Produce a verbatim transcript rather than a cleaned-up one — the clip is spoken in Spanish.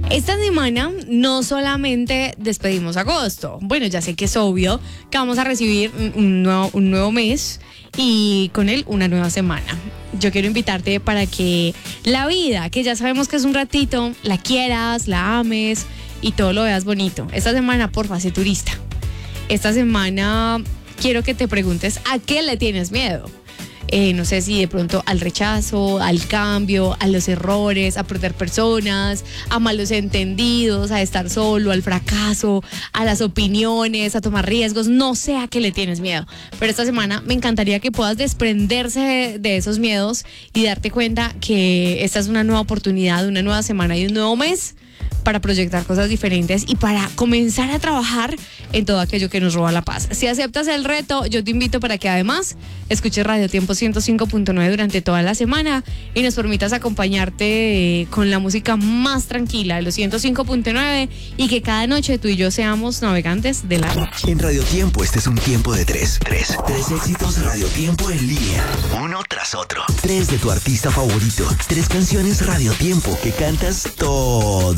Esta semana no solamente despedimos agosto. Bueno, ya sé que es obvio que vamos a recibir un nuevo, un nuevo mes y con él una nueva semana. Yo quiero invitarte para que la vida, que ya sabemos que es un ratito, la quieras, la ames y todo lo veas bonito. Esta semana, porfa, sé turista. Esta semana quiero que te preguntes a qué le tienes miedo. Eh, no sé si de pronto al rechazo, al cambio, a los errores, a perder personas, a malos entendidos, a estar solo, al fracaso, a las opiniones, a tomar riesgos, no sé a qué le tienes miedo. Pero esta semana me encantaría que puedas desprenderse de, de esos miedos y darte cuenta que esta es una nueva oportunidad, una nueva semana y un nuevo mes para proyectar cosas diferentes y para comenzar a trabajar en todo aquello que nos roba la paz. Si aceptas el reto, yo te invito para que además escuches Radio Tiempo ciento cinco punto nueve durante toda la semana y nos permitas acompañarte eh, con la música más tranquila de los ciento cinco punto nueve y que cada noche tú y yo seamos navegantes de la noche. En Radio Tiempo este es un tiempo de tres. Tres. Tres éxitos Radio Tiempo en línea. Uno tras otro. Tres de tu artista favorito. Tres canciones Radio Tiempo que cantas todo